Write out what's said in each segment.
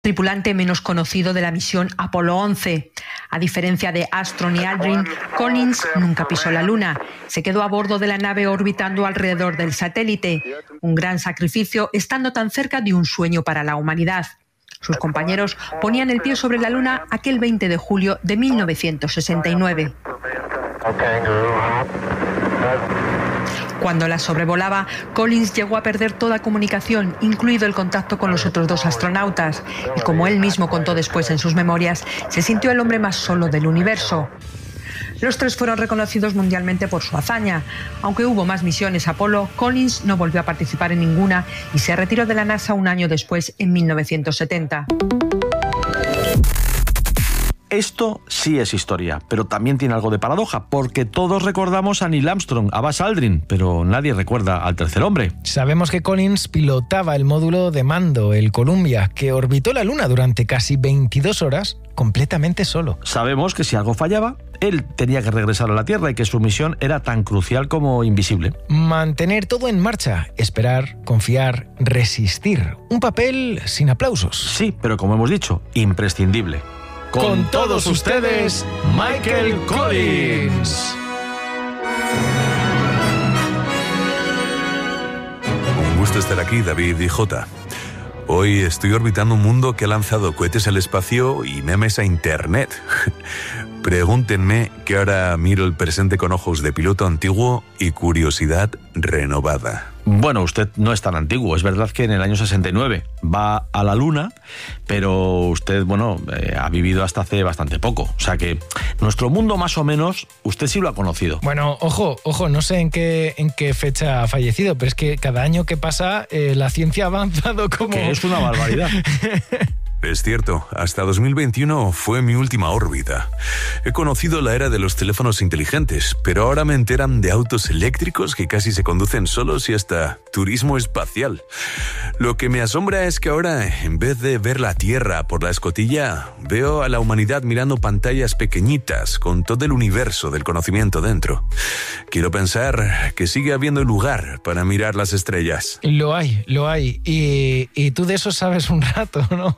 tripulante menos conocido de la misión Apolo 11. A diferencia de Armstrong y Aldrin, Collins nunca pisó la Luna. Se quedó a bordo de la nave orbitando alrededor del satélite. Un gran sacrificio estando tan cerca de un sueño para la humanidad. Sus compañeros ponían el pie sobre la Luna aquel 20 de julio de 1969. Cuando la sobrevolaba, Collins llegó a perder toda comunicación, incluido el contacto con los otros dos astronautas. Y como él mismo contó después en sus memorias, se sintió el hombre más solo del universo. Los tres fueron reconocidos mundialmente por su hazaña. Aunque hubo más misiones Apolo, Collins no volvió a participar en ninguna y se retiró de la NASA un año después, en 1970. Esto sí es historia, pero también tiene algo de paradoja, porque todos recordamos a Neil Armstrong, a Buzz Aldrin, pero nadie recuerda al tercer hombre. Sabemos que Collins pilotaba el módulo de mando, el Columbia, que orbitó la Luna durante casi 22 horas completamente solo. Sabemos que si algo fallaba, él tenía que regresar a la Tierra y que su misión era tan crucial como invisible. Mantener todo en marcha, esperar, confiar, resistir. Un papel sin aplausos. Sí, pero como hemos dicho, imprescindible. Con todos ustedes, Michael Collins. Un gusto estar aquí, David y Jota. Hoy estoy orbitando un mundo que ha lanzado cohetes al espacio y memes a internet. Pregúntenme que ahora miro el presente con ojos de piloto antiguo y curiosidad renovada. Bueno, usted no es tan antiguo. Es verdad que en el año 69 va a la Luna, pero usted, ha vivido hasta hace bastante poco. O sea que nuestro mundo, más o menos, usted sí lo ha conocido. Bueno, ojo, no sé en qué fecha ha fallecido, pero es que cada año que pasa la ciencia ha avanzado como... Que es una barbaridad. Es cierto, hasta 2021 fue mi última órbita. He conocido la era de los teléfonos inteligentes, pero ahora me enteran de autos eléctricos que casi se conducen solos y hasta turismo espacial. Lo que me asombra es que ahora, en vez de ver la Tierra por la escotilla, veo a la humanidad mirando pantallas pequeñitas con todo el universo del conocimiento dentro. Quiero pensar que sigue habiendo lugar para mirar las estrellas. Lo hay. Y tú de eso sabes un rato, ¿no?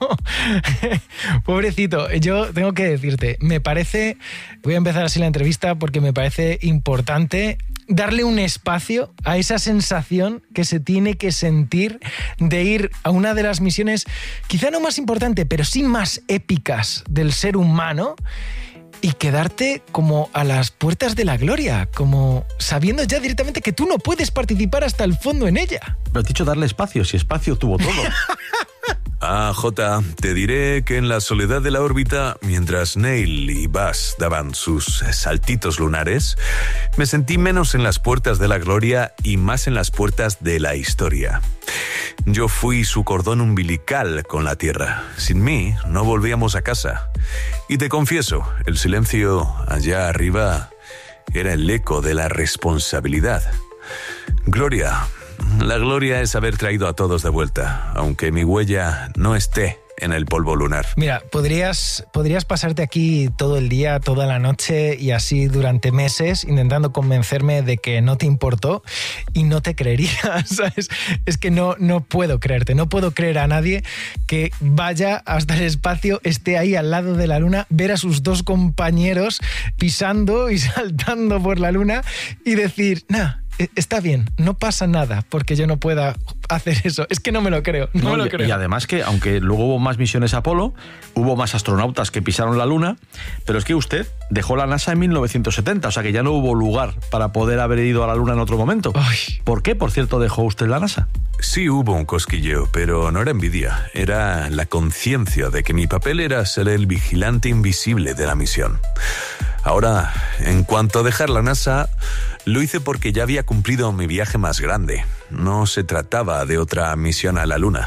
Pobrecito, yo tengo que decirte, voy a empezar así la entrevista porque me parece importante darle un espacio a esa sensación que se tiene que sentir de ir a una de las misiones, quizá no más importante, pero sí más épicas del ser humano, y quedarte como a las puertas de la gloria, como sabiendo ya directamente que tú no puedes participar hasta el fondo en ella. Pero te he dicho darle espacio, si espacio tuvo todo. Jota, te diré que en la soledad de la órbita, mientras Neil y Buzz daban sus saltitos lunares, me sentí menos en las puertas de la gloria y más en las puertas de la historia. Yo fui su cordón umbilical con la Tierra. Sin mí, no volvíamos a casa. Y te confieso, el silencio allá arriba era el eco de la responsabilidad. Gloria. La gloria es haber traído a todos de vuelta, aunque mi huella no esté en el polvo lunar. Mira, podrías pasarte aquí todo el día, toda la noche y así durante meses intentando convencerme de que no te importó y no te creería, ¿sabes? Es que no puedo creerte, no puedo creer a nadie que vaya hasta el espacio, esté ahí al lado de la Luna, ver a sus dos compañeros pisando y saltando por la Luna y decir, está bien, no pasa nada porque yo no pueda hacer eso. Es que no me lo creo, no me lo creo. Y además que, aunque luego hubo más misiones Apolo, hubo más astronautas que pisaron la Luna, pero es que usted dejó la NASA en 1970, o sea que ya no hubo lugar para poder haber ido a la Luna en otro momento. Ay. ¿Por qué, por cierto, dejó usted la NASA? Sí hubo un cosquilleo, pero no era envidia, era la conciencia de que mi papel era ser el vigilante invisible de la misión. Ahora, en cuanto a dejar la NASA, lo hice porque ya había cumplido mi viaje más grande. No se trataba de otra misión a la Luna.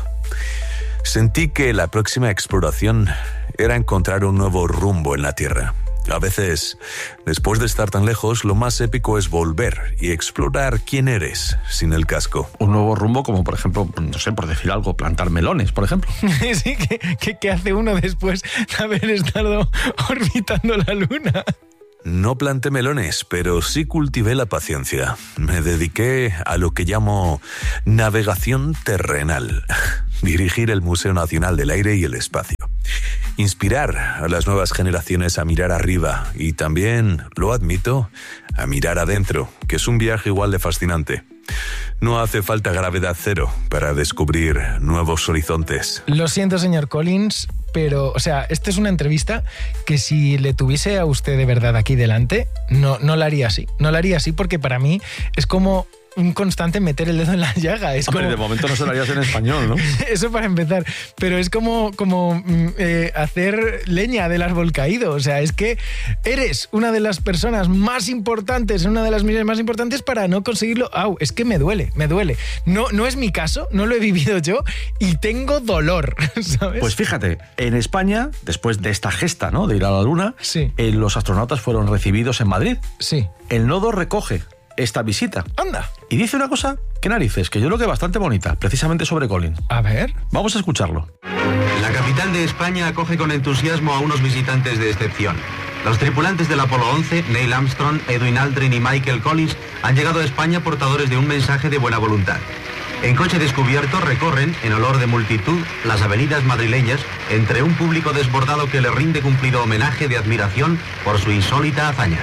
Sentí que la próxima exploración era encontrar un nuevo rumbo en la Tierra. A veces, después de estar tan lejos, lo más épico es volver y explorar quién eres sin el casco. Un nuevo rumbo como, por ejemplo, no sé, por decir algo, plantar melones, por ejemplo. Sí, ¿qué hace uno después de haber estado orbitando la Luna? No planté melones, pero sí cultivé la paciencia. Me dediqué a lo que llamo navegación terrenal. dirigir el Museo Nacional del Aire y el Espacio. Inspirar a las nuevas generaciones a mirar arriba y también, lo admito, a mirar adentro, que es un viaje igual de fascinante. No hace falta gravedad cero para descubrir nuevos horizontes. Lo siento, señor Collins, pero, o sea, esta es una entrevista que si le tuviese a usted de verdad aquí delante, no la haría así. No la haría así porque para mí es como un constante meter el dedo en la llaga. Es Hombre, como... de momento no se lo harías en español, ¿no? Eso para empezar. Pero es como hacer leña del árbol caído. O sea, es que eres una de las personas más importantes, una de las misiones más importantes para no conseguirlo. ¡Au! Es que me duele. No es mi caso, no lo he vivido yo y tengo dolor, ¿sabes? Pues fíjate, en España, después de esta gesta, ¿no?, de ir a la Luna, sí, los astronautas fueron recibidos en Madrid. Sí. El Nodo recoge esta visita. Anda. Y dice una cosa, qué narices, que yo creo que bastante bonita, precisamente sobre Collins. A ver. Vamos a escucharlo. La capital de España acoge con entusiasmo a unos visitantes de excepción. Los tripulantes del Apolo 11, Neil Armstrong, Edwin Aldrin y Michael Collins, han llegado a España portadores de un mensaje de buena voluntad. En coche descubierto recorren, en olor de multitud, las avenidas madrileñas entre un público desbordado que le rinde cumplido homenaje de admiración por su insólita hazaña.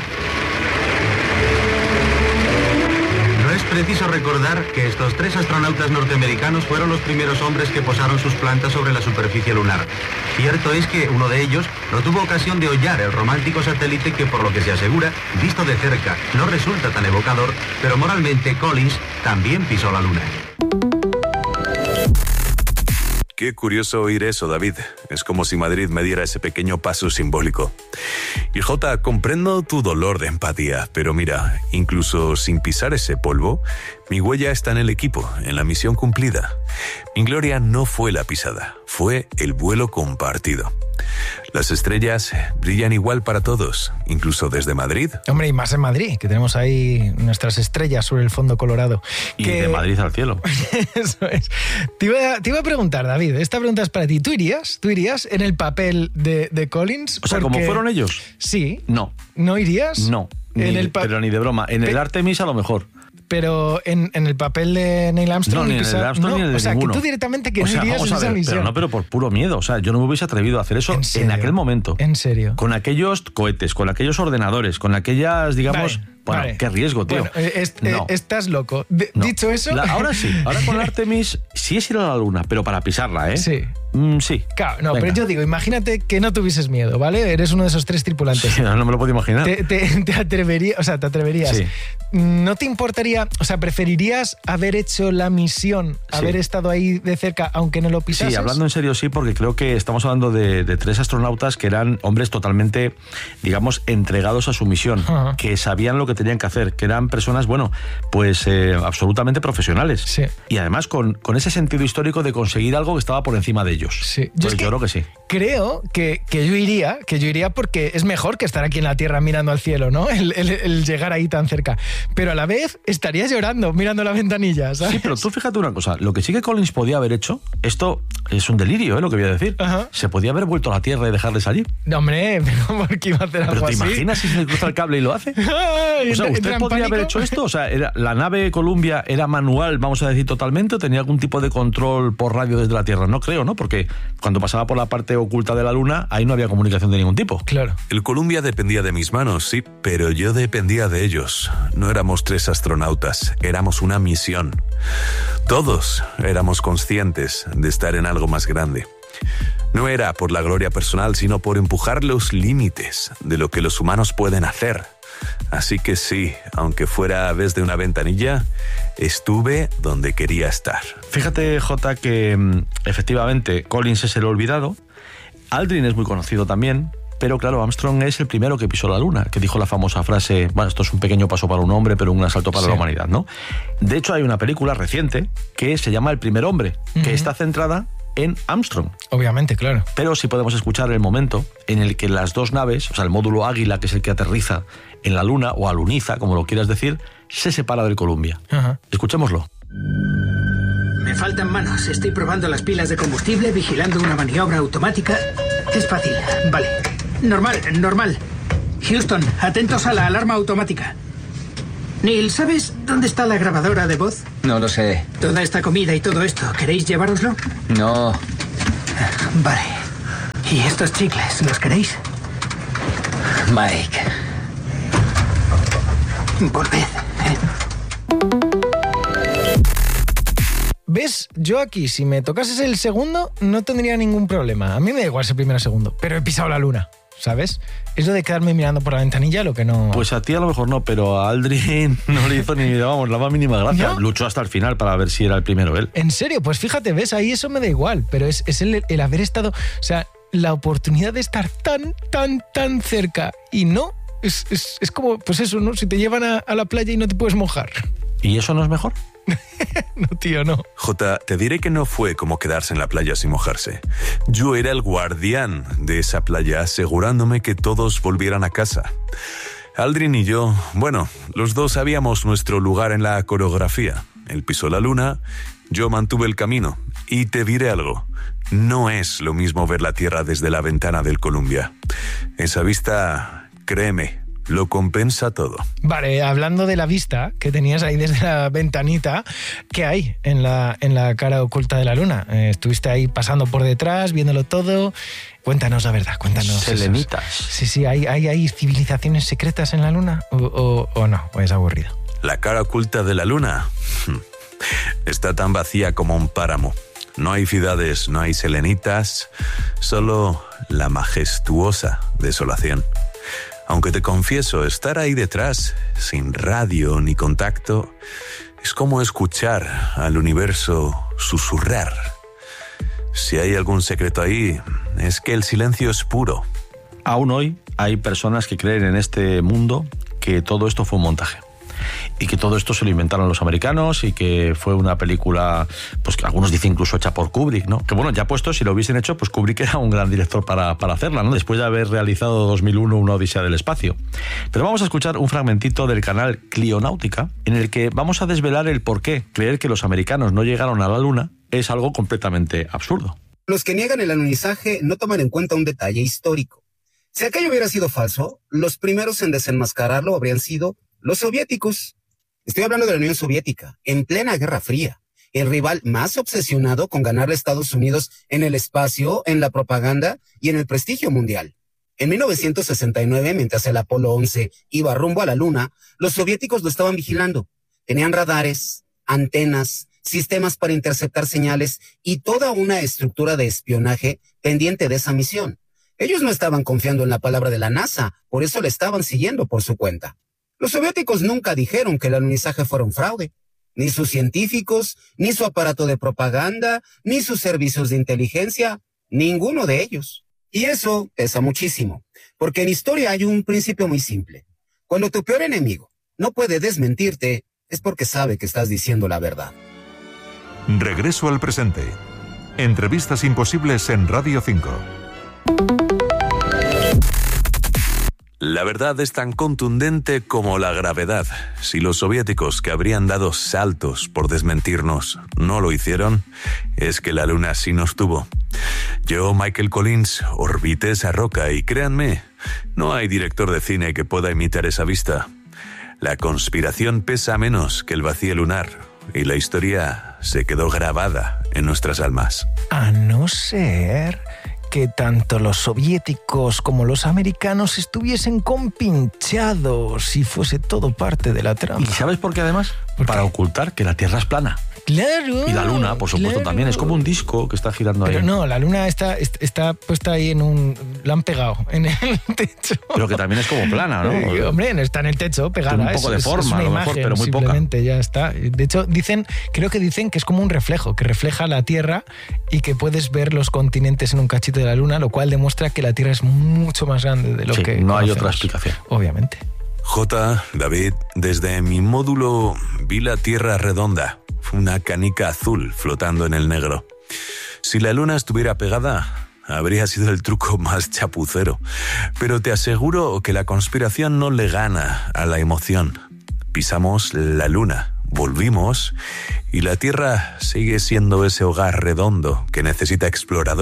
Es preciso recordar que estos 3 astronautas norteamericanos fueron los primeros hombres que posaron sus plantas sobre la superficie lunar. Cierto es que uno de ellos no tuvo ocasión de hollar el romántico satélite que, por lo que se asegura, visto de cerca, no resulta tan evocador, pero moralmente Collins también pisó la Luna. Qué curioso oír eso, David. Es como si Madrid me diera ese pequeño paso simbólico. Y Jota, comprendo tu dolor de empatía, pero mira, incluso sin pisar ese polvo, mi huella está en el equipo, en la misión cumplida. Mi gloria no fue la pisada, fue el vuelo compartido. Las estrellas brillan igual para todos, incluso desde Madrid. Hombre, y más en Madrid, que tenemos ahí nuestras estrellas sobre el fondo colorado. Y de Madrid al cielo. Eso es. Te iba a preguntar, David, esta pregunta es para ti. ¿Tú irías en el papel de Collins? O sea, ¿como fueron ellos? Sí. No. ¿No irías? No, pero ni de broma. En el Artemis a lo mejor. Pero en el papel de Neil Armstrong... No, ni en el Armstrong ni en el de o sea, ninguno. que tú directamente que no irías en esa misión. Pero por puro miedo. O sea, yo no me hubiese atrevido a hacer eso en aquel momento. ¿En serio? Con aquellos cohetes, con aquellos ordenadores, con aquellas, digamos... Vale. Qué riesgo, tío. Bueno, estás loco. Dicho eso... Ahora sí. Ahora con la Artemis sí es ir a la Luna, pero para pisarla, ¿eh? Sí. Sí. Claro, no, pero yo digo, imagínate que no tuvieses miedo, ¿vale? Eres uno de esos 3 tripulantes. Sí, no me lo puedo imaginar. Te atreverías. Sí. ¿No te importaría, o sea, preferirías haber hecho la misión, haber estado ahí de cerca, aunque no lo pisases? Sí, hablando en serio sí, porque creo que estamos hablando de 3 astronautas que eran hombres totalmente, digamos, entregados a su misión, que sabían lo que tenían que hacer, que eran personas, bueno, pues absolutamente profesionales. Sí. Y además con ese sentido histórico de conseguir algo que estaba por encima de ellos. Sí. Pues yo creo que sí. Creo que yo iría porque es mejor que estar aquí en la Tierra mirando al cielo, ¿no? El llegar ahí tan cerca. Pero a la vez estarías llorando mirando la ventanilla, ¿sabes? Sí, pero tú fíjate una cosa, lo que sí que Collins podía haber hecho, esto es un delirio, lo que voy a decir. Ajá. Se podía haber vuelto a la Tierra y dejarles allí. No, hombre, pero ¿por qué iba a hacer algo ¿Pero te así? imaginas si se le cruza el cable y lo hace? O sea, ¿usted podría haber hecho esto? O sea, ¿la nave Columbia era manual, vamos a decir, totalmente, o tenía algún tipo de control por radio desde la Tierra? No creo, ¿no? Porque cuando pasaba por la parte oculta de la Luna, ahí no había comunicación de ningún tipo. Claro. El Columbia dependía de mis manos, sí, pero yo dependía de ellos. No éramos 3 astronautas, éramos una misión. Todos éramos conscientes de estar en algo más grande. No era por la gloria personal, sino por empujar los límites de lo que los humanos pueden hacer. Así que sí, aunque fuera desde una ventanilla, estuve donde quería estar. Fíjate, Jota, que efectivamente Collins es el olvidado. Aldrin es muy conocido también, pero claro, Armstrong es el primero que pisó la Luna, que dijo la famosa frase, bueno, esto es un pequeño paso para un hombre, pero un asalto para la humanidad, ¿no? De hecho, hay una película reciente que se llama El primer hombre, que está centrada en Armstrong. Obviamente, claro. Pero sí podemos escuchar el momento en el que las 2 naves, o sea, el módulo Águila, que es el que aterriza en la Luna, o aluniza, como lo quieras decir, se separa del Columbia. Escuchémoslo. Me faltan manos. Estoy probando las pilas de combustible, vigilando una maniobra automática. Es fácil. Vale. Normal. Houston, atentos a la alarma automática. Neil, ¿sabes dónde está la grabadora de voz? No lo sé. Toda esta comida y todo esto, ¿queréis llevároslo? No. Vale. ¿Y estos chicles, los queréis? Mike. Volved. ¿Ves? Yo aquí, si me tocases el segundo, no tendría ningún problema. A mí me da igual ser primero o segundo, pero he pisado la luna, ¿sabes? Es lo de quedarme mirando por la ventanilla lo que no... Pues a ti a lo mejor no, pero a Aldrin no le hizo ni, vamos, la más mínima gracia. ¿No? Luchó hasta el final para ver si era el primero él. En serio, pues fíjate, ¿ves? Ahí eso me da igual, pero es el haber estado... O sea, la oportunidad de estar tan cerca y no... Es como, pues eso, ¿no? Si te llevan a la playa y no te puedes mojar. ¿Y eso no es mejor? No, tío, no. Jota, te diré que no fue como quedarse en la playa sin mojarse. Yo era el guardián de esa playa, asegurándome que todos volvieran a casa. Aldrin y yo, bueno, los dos sabíamos nuestro lugar en la coreografía. Él pisó la luna, yo mantuve el camino. Y te diré algo, no es lo mismo ver la Tierra desde la ventana del Columbia. Esa vista, créeme, lo compensa todo. Vale, hablando de la vista que tenías ahí desde la ventanita, ¿qué hay en la cara oculta de la luna? Estuviste ahí pasando por detrás, viéndolo todo. Cuéntanos la verdad, cuéntanos. Selenitas. Sí, ¿hay civilizaciones secretas en la luna? ¿O no? ¿O es aburrido? La cara oculta de la luna está tan vacía como un páramo. No hay ciudades, no hay selenitas, solo la majestuosa desolación. Aunque te confieso, estar ahí detrás, sin radio ni contacto, es como escuchar al universo susurrar. Si hay algún secreto ahí, es que el silencio es puro. Aún hoy hay personas que creen en este mundo que todo esto fue un montaje. Y que todo esto se lo inventaron los americanos y que fue una película, pues que algunos dicen incluso hecha por Kubrick, ¿no? Que bueno, ya puesto, si lo hubiesen hecho, pues Kubrick era un gran director para hacerla, ¿no? Después de haber realizado 2001 una odisea del espacio. Pero vamos a escuchar un fragmentito del canal Clionáutica, en el que vamos a desvelar el por qué creer que los americanos no llegaron a la luna es algo completamente absurdo. Los que niegan el alunizaje no toman en cuenta un detalle histórico. Si aquello hubiera sido falso, los primeros en desenmascararlo habrían sido los soviéticos. Estoy hablando de la Unión Soviética, en plena Guerra Fría, el rival más obsesionado con ganarle a Estados Unidos en el espacio, en la propaganda y en el prestigio mundial. En 1969, mientras el Apolo 11 iba rumbo a la Luna, los soviéticos lo estaban vigilando. Tenían radares, antenas, sistemas para interceptar señales y toda una estructura de espionaje pendiente de esa misión. Ellos no estaban confiando en la palabra de la NASA, por eso la estaban siguiendo por su cuenta. Los soviéticos nunca dijeron que el alunizaje fuera un fraude. Ni sus científicos, ni su aparato de propaganda, ni sus servicios de inteligencia, ninguno de ellos. Y eso pesa muchísimo, porque en historia hay un principio muy simple. Cuando tu peor enemigo no puede desmentirte, es porque sabe que estás diciendo la verdad. Regreso al presente. Entrevistas imposibles en Radio 5. La verdad es tan contundente como la gravedad. Si los soviéticos, que habrían dado saltos por desmentirnos, no lo hicieron, es que la luna sí nos tuvo. Yo, Michael Collins, orbité esa roca y créanme, no hay director de cine que pueda imitar esa vista. La conspiración pesa menos que el vacío lunar y la historia se quedó grabada en nuestras almas. A no ser que tanto los soviéticos como los americanos estuviesen compinchados y fuese todo parte de la trama. ¿Y sabes por qué además? Para ocultar que la Tierra es plana. Claro. Y la Luna, por supuesto, claro. También es como un disco que está girando ahí. Pero no, la Luna está puesta ahí en un... La han pegado en el techo. Pero que también es como plana, ¿no? Hombre, no está en el techo, pegada. Tiene un poco de forma, es una a lo imagen, mejor, pero muy poca. simplemente, ya está. De hecho, creo que dicen que es como un reflejo, que refleja la Tierra y que puedes ver los continentes en un cachito de la Luna, lo cual demuestra que la Tierra es mucho más grande de lo que no hay conocemos. otra explicación. Obviamente. J, David, desde mi módulo vi la Tierra redonda, una canica azul flotando en el negro. Si la luna estuviera pegada, habría sido el truco más chapucero. Pero te aseguro que la conspiración no le gana a la emoción. Pisamos la luna, volvimos, y la Tierra sigue siendo ese hogar redondo que necesita exploradores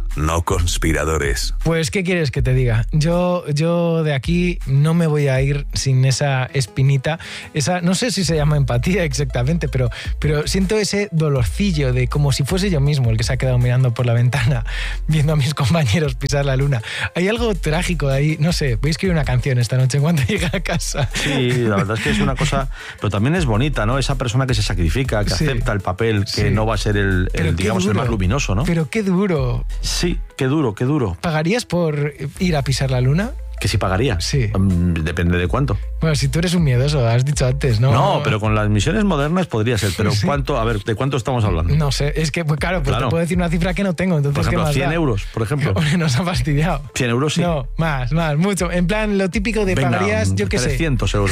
no conspiradores. Pues, ¿qué quieres que te diga? Yo de aquí no me voy a ir sin esa espinita, esa, no sé si se llama empatía exactamente, pero siento ese dolorcillo de como si fuese yo mismo el que se ha quedado mirando por la ventana, viendo a mis compañeros pisar la luna. Hay algo trágico de ahí, no sé, voy a escribir una canción esta noche cuando llegue a casa. Sí, la verdad es que es una cosa, pero también es bonita, ¿no? Esa persona que se sacrifica, que acepta el papel, que no va a ser el digamos, el más luminoso, ¿no? Pero qué duro. Sí, qué duro, qué duro. ¿Pagarías por ir a pisar la luna? ¿Que sí pagaría? Sí. Depende de cuánto. Bueno, si tú eres un miedoso, has dicho antes, ¿no? No, pero con las misiones modernas podría ser. Pero sí. ¿Cuánto? A ver, ¿de cuánto estamos hablando? No sé, es que, pues claro, te puedo decir una cifra que no tengo. Entonces, por ejemplo, ¿qué más 100 da? euros, por ejemplo. Hombre, nos ha fastidiado. 100 euros sí. No, más, mucho. En plan, lo típico de venga, pagarías, yo qué sé. 300 euros.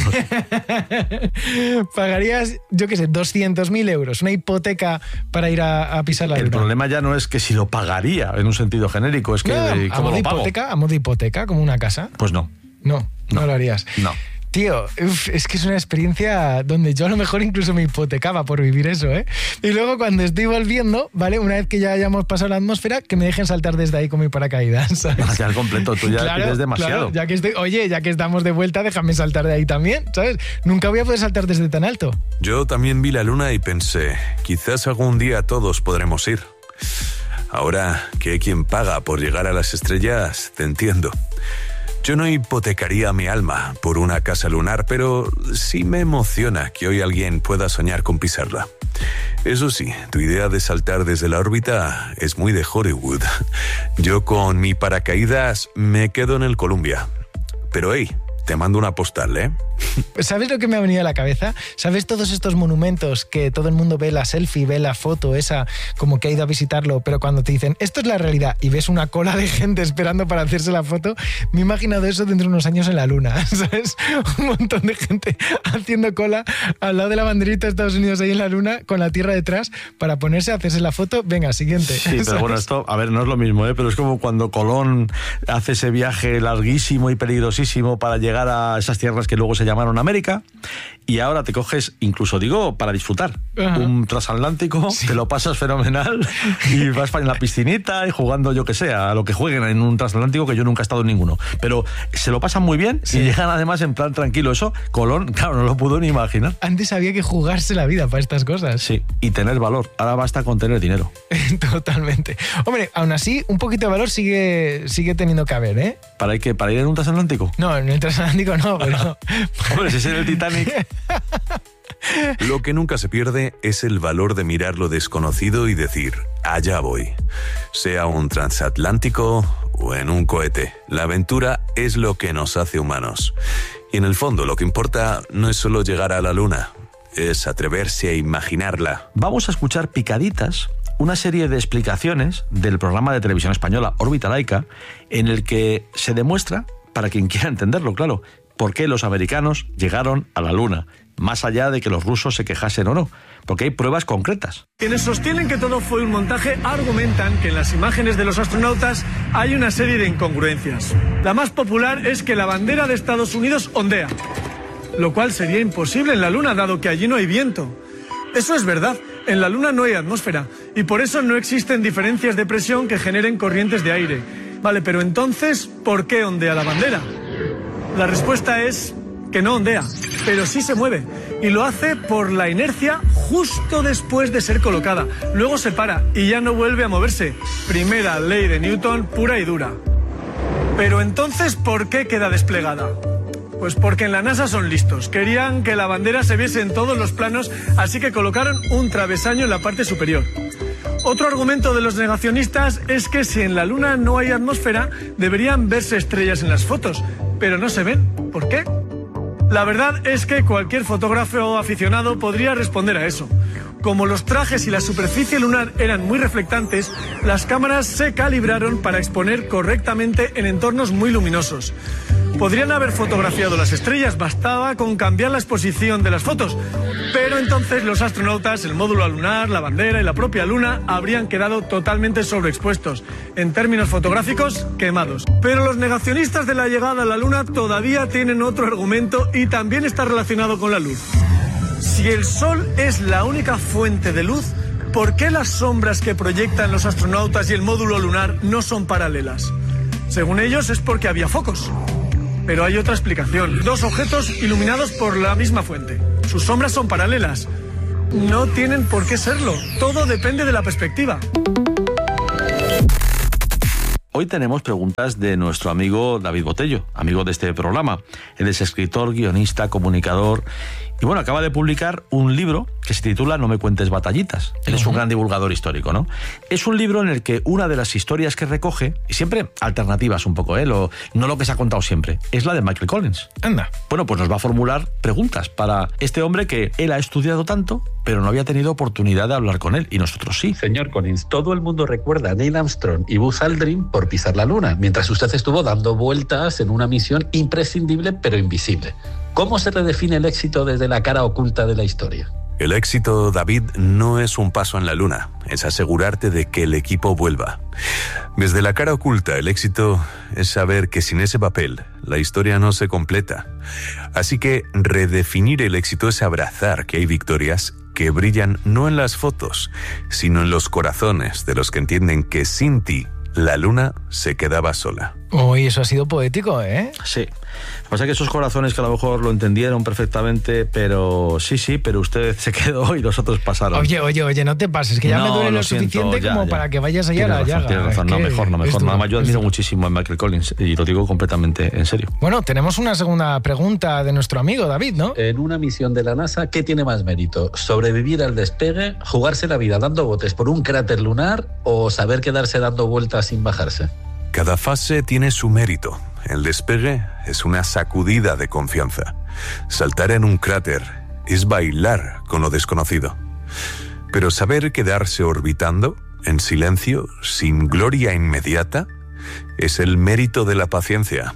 Pagarías, yo qué sé, 200.000 euros. Una hipoteca para ir a pisar la luna. El problema ya no es que si lo pagaría en un sentido genérico, es que no, ¿cómo lo pago? A modo de hipoteca, como una casa. Pues no. No lo harías. No. Tío, es que es una experiencia donde yo a lo mejor incluso me hipotecaba por vivir eso, ¿eh? Y luego cuando estoy volviendo, ¿vale? Una vez que ya hayamos pasado la atmósfera, que me dejen saltar desde ahí con mi paracaídas, ¿sabes? Ya al completo, tú ya pides demasiado. Claro, ya que estamos de vuelta, déjame saltar de ahí también, ¿sabes? Nunca voy a poder saltar desde tan alto. Yo también vi la luna y pensé, quizás algún día todos podremos ir. Ahora que hay quien paga por llegar a las estrellas, te entiendo. Yo no hipotecaría mi alma por una casa lunar, pero sí me emociona que hoy alguien pueda soñar con pisarla. Eso sí, tu idea de saltar desde la órbita es muy de Hollywood. Yo con mi paracaídas me quedo en el Columbia. Pero hey, te mando una postal, ¿eh? ¿Sabes lo que me ha venido a la cabeza? ¿Sabes todos estos monumentos que todo el mundo ve la selfie, ve la foto esa, como que ha ido a visitarlo, pero cuando te dicen, esto es la realidad, y ves una cola de gente esperando para hacerse la foto? Me he imaginado eso dentro de unos años en la luna, ¿sabes? Un montón de gente haciendo cola al lado de la banderita de Estados Unidos ahí en la luna, con la Tierra detrás, para ponerse a hacerse la foto. Venga, siguiente. Sí, pero ¿sabes? Bueno, esto, a ver, no es lo mismo, ¿eh? Pero es como cuando Colón hace ese viaje larguísimo y peligrosísimo para llegar a esas tierras que luego se llamaron América, y ahora te coges, incluso digo, para disfrutar, un transatlántico, te lo pasas fenomenal y vas en la piscinita y jugando, yo que sé, a lo que jueguen en un transatlántico, que yo nunca he estado en ninguno, pero se lo pasan muy bien y llegan además en plan tranquilo. Eso Colón, claro, no lo pudo ni imaginar. Antes había que jugarse la vida para estas cosas. Sí, y tener valor. Ahora basta con tener dinero. Totalmente. Hombre, aún así, un poquito de valor sigue teniendo que haber, ¿eh? ¿Para ir en un transatlántico? No, en el transatlántico no, pero... Hombre, si es en el Titanic... Lo que nunca se pierde es el valor de mirar lo desconocido y decir, allá voy. Sea un transatlántico o en un cohete, la aventura es lo que nos hace humanos. Y en el fondo lo que importa no es solo llegar a la luna, es atreverse a imaginarla. Vamos a escuchar picaditas, una serie de explicaciones del programa de televisión española Órbita Laica, en el que se demuestra, para quien quiera entenderlo, claro, por qué los americanos llegaron a la luna, más allá de que los rusos se quejasen o no, porque hay pruebas concretas. Quienes sostienen que todo fue un montaje argumentan que en las imágenes de los astronautas hay una serie de incongruencias. La más popular es que la bandera de Estados Unidos ondea, lo cual sería imposible en la Luna, dado que allí no hay viento. Eso es verdad, en la Luna no hay atmósfera, y por eso no existen diferencias de presión que generen corrientes de aire. Vale, pero entonces, ¿por qué ondea la bandera? La respuesta es que no ondea, pero sí se mueve, y lo hace por la inercia justo después de ser colocada. Luego se para y ya no vuelve a moverse. Primera ley de Newton, pura y dura. Pero entonces, ¿por qué queda desplegada? Pues porque en la NASA son listos. Querían que la bandera se viese en todos los planos, así que colocaron un travesaño en la parte superior. Otro argumento de los negacionistas es que si en la Luna no hay atmósfera, deberían verse estrellas en las fotos, pero no se ven. ¿Por qué? La verdad es que cualquier fotógrafo aficionado podría responder a eso. Como los trajes y la superficie lunar eran muy reflectantes, las cámaras se calibraron para exponer correctamente en entornos muy luminosos. Podrían haber fotografiado las estrellas, bastaba con cambiar la exposición de las fotos. Pero entonces los astronautas, el módulo lunar, la bandera y la propia Luna habrían quedado totalmente sobreexpuestos. En términos fotográficos, quemados. Pero los negacionistas de la llegada a la Luna todavía tienen otro argumento y también está relacionado con la luz. Si el Sol es la única fuente de luz, ¿Por qué las sombras que proyectan los astronautas y el módulo lunar no son paralelas? Según ellos es porque había focos. Pero hay otra explicación. 2 objetos iluminados por la misma fuente. Sus sombras son paralelas. No tienen por qué serlo. Todo depende de la perspectiva. Hoy tenemos preguntas de nuestro amigo David Botello, amigo de este programa. Él es escritor, guionista, comunicador y bueno, acaba de publicar un libro que se titula No me cuentes batallitas. Él es un gran divulgador histórico, ¿no? Es un libro en el que una de las historias que recoge, y siempre alternativas un poco, no lo que se ha contado siempre, es la de Michael Collins. Anda. Bueno, pues nos va a formular preguntas para este hombre que él ha estudiado tanto, pero no había tenido oportunidad de hablar con él, y nosotros sí. Señor Collins, todo el mundo recuerda a Neil Armstrong y Buzz Aldrin por pisar la Luna, mientras usted estuvo dando vueltas en una misión imprescindible pero invisible. ¿Cómo se redefine el éxito desde la cara oculta de la historia? El éxito, David, no es un paso en la Luna, es asegurarte de que el equipo vuelva. Desde la cara oculta, el éxito es saber que sin ese papel, la historia no se completa. Así que redefinir el éxito es abrazar que hay victorias que brillan no en las fotos, sino en los corazones de los que entienden que sin ti, la Luna se quedaba sola. Uy, eso ha sido poético, ¿eh? Sí. Lo que pasa es que esos corazones que a lo mejor lo entendieron perfectamente, pero sí, pero usted se quedó y los otros pasaron. Oye, no te pases, que ya me duele lo suficiente como para que vayas allá a la llaga. Tienes razón, no, mejor. Nada más yo admiro muchísimo a Michael Collins y lo digo completamente en serio. Bueno, tenemos una segunda pregunta de nuestro amigo David, ¿no? En una misión de la NASA, ¿qué tiene más mérito? ¿Sobrevivir al despegue, jugarse la vida dando botes por un cráter lunar o saber quedarse dando vueltas sin bajarse? Cada fase tiene su mérito. El despegue es una sacudida de confianza. Saltar en un cráter es bailar con lo desconocido. Pero saber quedarse orbitando, en silencio, sin gloria inmediata, es el mérito de la paciencia.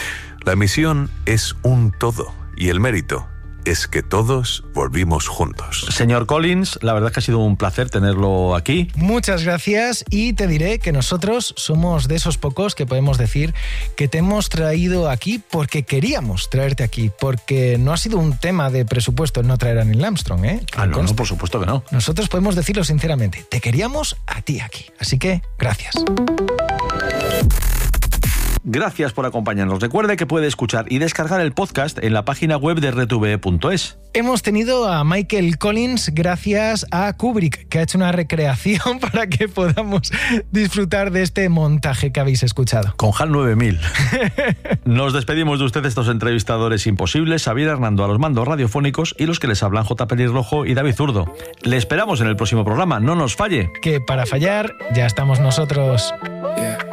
La misión es un todo y el mérito es que todos volvimos juntos. Señor Collins, la verdad es que ha sido un placer tenerlo aquí. Muchas gracias y te diré que nosotros somos de esos pocos que podemos decir que te hemos traído aquí porque queríamos traerte aquí, porque no ha sido un tema de presupuesto el no traer a Neil Armstrong, ¿eh? No, por supuesto que no. Nosotros podemos decirlo sinceramente, te queríamos a ti aquí, así que gracias. Gracias por acompañarnos. Recuerde que puede escuchar y descargar el podcast en la página web de RTV.es. Hemos tenido a Michael Collins gracias a Kubrick, que ha hecho una recreación para que podamos disfrutar de este montaje que habéis escuchado. Con HAL 9000. Nos despedimos de ustedes, estos entrevistadores imposibles, Xavier Hernando a los mandos radiofónicos y los que les hablan J. Pelirrojo y David Zurdo. Le esperamos en el próximo programa, no nos falle. Que para fallar ya estamos nosotros.